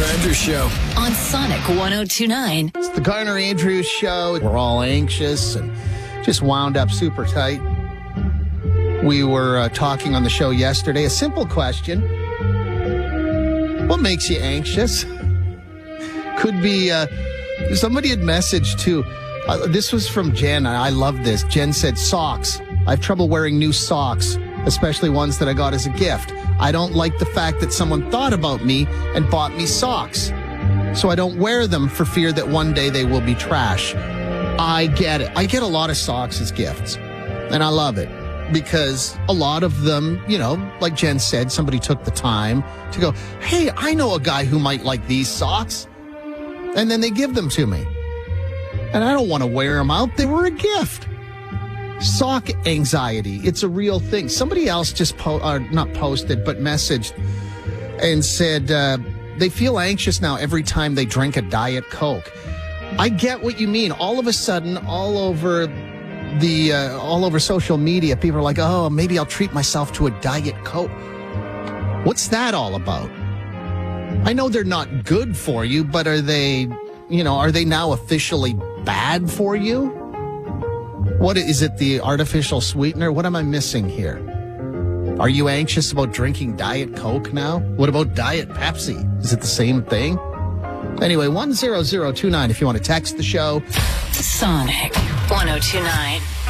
Andrews Show on Sonic 102.9. It's the Garner Andrews Show. We're all anxious and just wound up super tight. We were talking on the show yesterday. A simple question. What makes you anxious? Could be, somebody had messaged too. This was from Jen. I love this. Jen said, socks. I have trouble wearing new socks, especially ones that I got as a gift. I don't like the fact that someone thought about me and bought me socks. So I don't wear them for fear that one day they will be trash. I get it. I get a lot of socks as gifts, and I love it because a lot of them, you know, like Jen said, somebody took the time to go, hey, I know a guy who might like these socks, and then they give them to me. And I don't want to wear them out. They were a gift. Sock anxiety. It's a real thing. Somebody else just not posted, but messaged and said they feel anxious now every time they drink a Diet Coke. I get what you mean. All of a sudden, all over social media, people are like, oh, maybe I'll treat myself to a Diet Coke. What's that all about? I know they're not good for you, but are they now officially bad for you? What is it, the artificial sweetener? What am I missing here? Are you anxious about drinking Diet Coke now? What about Diet Pepsi? Is it the same thing? Anyway, 10029 if you want to text the show. Sonic 102.9.